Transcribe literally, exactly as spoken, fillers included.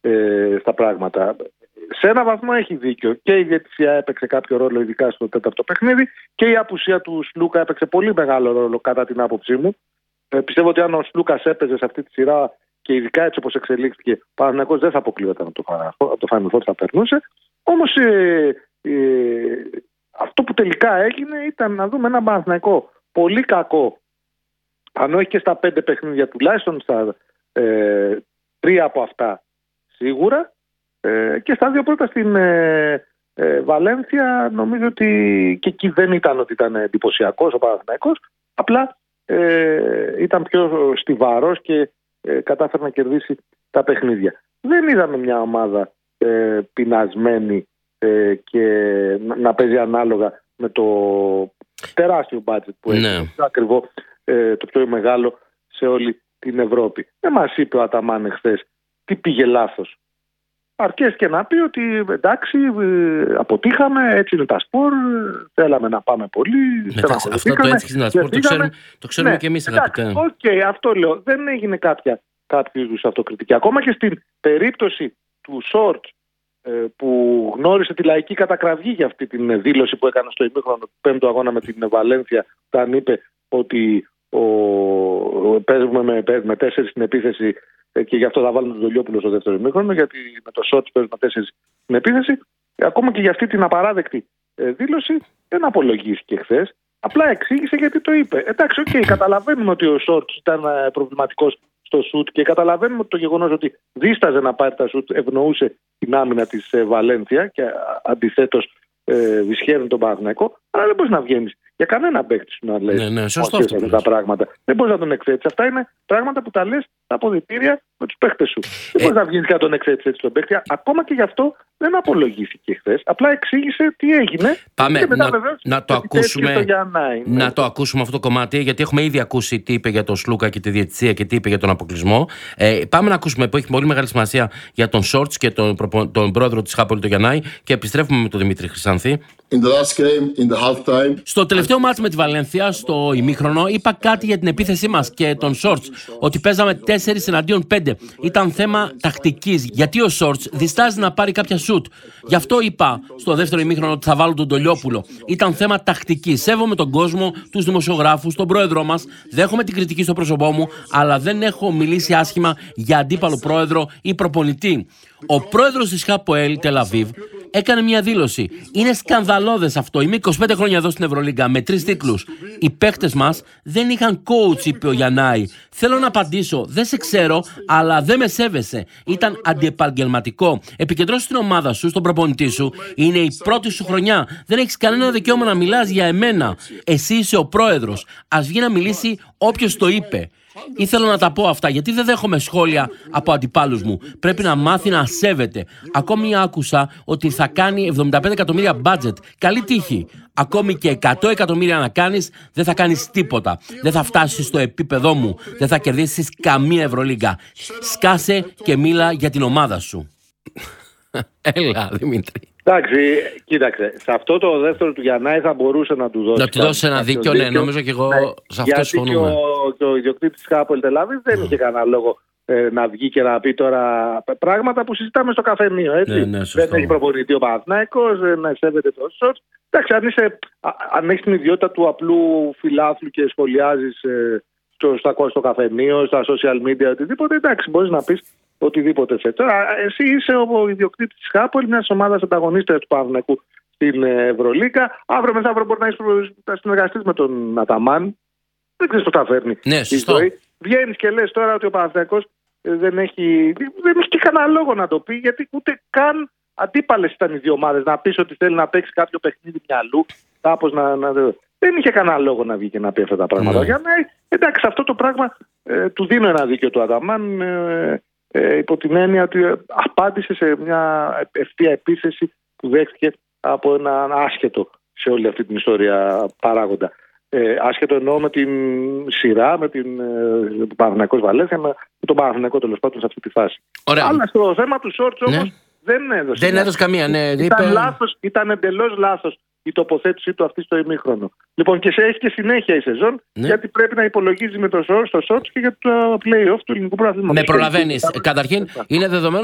ε, στα πράγματα. Σε ένα βαθμό έχει δίκιο. Και η διαιτησία έπαιξε κάποιο ρόλο, ειδικά στο τέταρτο παιχνίδι, και η απουσία του Σλούκα έπαιξε πολύ μεγάλο ρόλο, κατά την άποψή μου. Ε, πιστεύω ότι αν ο Σλούκας έπαιζε σε αυτή τη σειρά, και ειδικά έτσι όπως εξελίχθηκε, ο Παναθηναϊκός δεν θα αποκλείονταν από το Final Four, θα περνούσε. Όμως ε, ε, αυτό που τελικά έγινε ήταν να δούμε ένα Παναθηναϊκό πολύ κακό, αν όχι και στα πέντε παιχνίδια, τουλάχιστον στα ε, τρία από αυτά σίγουρα, ε, και στα δύο πρώτα στην ε, ε, Βαλένθια. Νομίζω ότι και εκεί δεν ήταν ότι ήταν εντυπωσιακός ο Παναθηναϊκός, απλά ε, ήταν πιο στιβαρός και ε, κατάφερε να κερδίσει τα παιχνίδια. Δεν είδαμε μια ομάδα ε, πεινασμένη ε, και να, να παίζει ανάλογα με το τεράστιο μπάτζετ που έχει, ναι. Ακριβώς ε, το πιο μεγάλο σε όλη την Ευρώπη. Δεν μας είπε ο Αταμάν χθες τι πήγε λάθος. Αρκέστηκε να πει ότι εντάξει, αποτύχαμε, έτσι είναι τα σπορ, θέλαμε να πάμε πολύ. Εντάξει, αυτό το έτσι είναι τα σπορ, το ξέρουμε, το ξέρουμε ναι, και εμείς, αγαπητέ. Οκ, okay, αυτό λέω. Δεν έγινε κάποια κάποιο είδους αυτοκριτική. Ακόμα και στην περίπτωση του Σόρτς, που γνώρισε τη λαϊκή κατακραυγή για αυτή την δήλωση που έκανε στο ημίχρονο του πέμπτου αγώνα με την Βαλένθια, όταν είπε ότι ο, παίζουμε με, με τέσσερις στην επίθεση και γι' αυτό θα βάλουμε τον Δουλειόπουλο στο δεύτερο ημίχρονο, γιατί με το Σότς παίζουμε τέσσερις στην επίθεση. Ακόμα και για αυτή την απαράδεκτη δήλωση δεν απολογήθηκε χθες. Απλά εξήγησε γιατί το είπε. Εντάξει, οκ, okay, καταλαβαίνουμε ότι ο Σότς ήταν προβληματικός στο σουτ και καταλαβαίνουμε ότι το γεγονός ότι δίσταζε να πάρει τα σουτ ευνοούσε την άμυνα της ε, Βαλένθια και αντιθέτως ε, δυσχέρνει τον Παναθηναϊκό. Αλλά δεν μπορείς να βγαίνεις για κανένα παίκτη σου να λες, ναι, ναι, σωστό αυτό αυτά τα πράγματα. Δεν μπορείς να τον εκθέτεις. Αυτά είναι πράγματα που τα λες στα αποδυτήρια με τους παίκτες σου. Ε, δεν μπορείς να βγαίνεις και να τον εκθέτεις έτσι τον παίκτη. Ακόμα και γι' αυτό δεν απολογήθηκε χθες. Απλά εξήγησε τι έγινε. Πάμε και μετά, να, βεβαίως, να, το ακούσουμε, το Γιαννάη, ναι. να το ακούσουμε αυτό το κομμάτι, γιατί έχουμε ήδη ακούσει τι είπε για τον Σλούκα και τη διαιτησία και τι είπε για τον αποκλεισμό. Ε, πάμε να ακούσουμε, που έχει πολύ μεγάλη σημασία, για τον Σόρτς και τον, τον πρόεδρο της Χάπολη, τον Γιαννάη, και επιστρέφουμε με τον Δημήτρη Χρυσάνθη. In the last game, in the half time. Στο τελευταίο μάτς με τη Βαλένθια, στο ημίχρονο, είπα κάτι για την επίθεσή μας και τον Σόρτς, ότι παίζαμε τέσσερις εναντίον πέντε. Ήταν θέμα τακτικής, γιατί ο Σόρτς διστάζει να πάρει κάποια σουτ. Γι' αυτό είπα στο δεύτερο ημίχρονο ότι θα βάλω τον Τολιόπουλο. Ήταν θέμα τακτικής. Σέβομαι τον κόσμο, τους δημοσιογράφους, τον πρόεδρό μας. Δέχομαι την κριτική στο πρόσωπό μου, αλλά δεν έχω μιλήσει άσχημα για αντίπαλο πρόεδρο ή προπονητή. Ο πρόεδρος της Χαποέλ Τελ Αβίβ έκανε μια δήλωση. Είναι σκανδαλώδες αυτό. Είμαι είκοσι πέντε χρόνια εδώ στην Ευρωλίγκα με τρεις τίτλους. Οι παίκτες μας δεν είχαν coach, είπε ο Γιαννάη. Θέλω να απαντήσω. Δεν σε ξέρω, αλλά δεν με σέβεσαι. Ήταν αντιεπαγγελματικό. Επικεντρώσου την ομάδα σου, στον προπονητή σου. Είναι η πρώτη σου χρονιά. Δεν έχεις κανένα δικαίωμα να μιλάς για εμένα. Εσύ είσαι ο πρόεδρος. Ας βγει να μιλήσει όποιος το είπε. Ήθελα να τα πω αυτά, γιατί δεν δέχομαι σχόλια από αντιπάλους μου. Πρέπει να μάθει να σέβεται. Ακόμη άκουσα ότι θα κάνει εβδομήντα πέντε εκατομμύρια budget. Καλή τύχη. Ακόμη και εκατό εκατομμύρια να κάνεις, δεν θα κάνεις τίποτα. Δεν θα φτάσεις στο επίπεδό μου. Δεν θα κερδίσεις καμία Ευρωλίγκα. Σκάσε και μίλα για την ομάδα σου. Έλα, Δημήτρη. Εντάξει, κοίταξε. Σε αυτό το δεύτερο του Γιαννάη θα μπορούσε να του δώσει. Να του δώσει ένα δίκιο, ναι, νομίζω και εγώ, ναι, σε αυτό συμφωνούμε. Γιατί και ο, ο ιδιοκτήτης της Χάπολη Τελ Αβίβ δεν είχε κανένα λόγο ε, να βγει και να πει τώρα πράγματα που συζητάμε στο καφενείο. Έτσι. Ναι, ναι, δεν έχει προπονητή ο Παναθηναϊκός, να σέβεται το Σότς. Εντάξει, αν, είσαι, αν έχεις την ιδιότητα του απλού φιλάθλου και σχολιάζεις ε, στο, στο, στο καφενείο, στα social media, οτιδήποτε, εντάξει, μπορείς να πεις οτιδήποτε θες. Τώρα, εσύ είσαι ο ιδιοκτήτης της Χάπολη, μιας ομάδας ανταγωνίστρια του Παναθηναϊκού στην Ευρωλίγκα. Αύριο μεθαύριο μπορεί να, είσαι, να συνεργαστείς με τον Αταμάν. Δεν ξέρεις πώς θα φέρνει ναι, η ζωή. Βγαίνεις και λες τώρα ότι ο Παναθηναϊκός δεν έχει, δεν έχει και κανένα λόγο να το πει, γιατί ούτε καν αντίπαλες ήταν οι δύο ομάδες. Να πεις ότι θέλει να παίξει κάποιο παιχνίδι μυαλού, κάπως να, να... Δεν είχε κανένα λόγο να βγει και να πει αυτά τα πράγματα. Ναι. Για να, εντάξει, αυτό το πράγμα ε, του δίνω ένα δίκιο του Αταμάν. Ε, Ε, υπό την έννοια ότι απάντησε σε μια ευθεία επίθεση που δέχτηκε από έναν άσχετο σε όλη αυτή την ιστορία παράγοντα. Ε, άσχετο εννοώ με την σειρά, με την ε, Παναθηναϊκός Βαλένθια, με τον Παναθηναϊκό τέλος πάντων σε αυτή τη φάση. Ωραία. Αλλά στο θέμα του Σόρτς όμως ναι. δεν έδωσε. Δεν έδωσε καμία, ναι. Ήταν, είπε... λάθος, ήταν εντελώς λάθος η τοποθέτησή του αυτή στο ημίχρονο. Λοιπόν, και σε έχει και συνέχεια η σεζόν, ναι. γιατί πρέπει να υπολογίζει με το Σόρτς και για το play-off του ελληνικού πρωταθλήματος. Με προλαβαίνεις. Καταρχήν, είναι δεδομένο